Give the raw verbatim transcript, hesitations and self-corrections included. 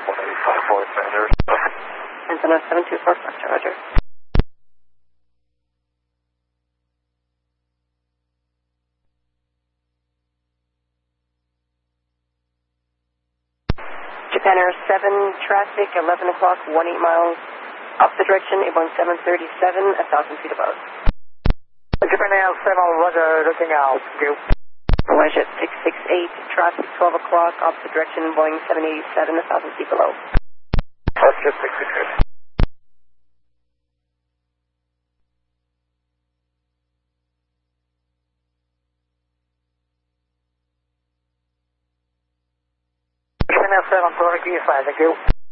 one eight five four, Sanders. Antenna seven two four, Roger. Japan Air seven, traffic, eleven o'clock, eighteen miles, opposite direction, eight one seven thirty-seven, one thousand feet above. Japan Air seven, Roger, looking out, thank you. Roger, six six eight, traffic, twelve o'clock, opposite direction, Boeing seven eighty-seven, one thousand feet below. Roger, six six eight. Japan Air seven, Torque, fine, thank you.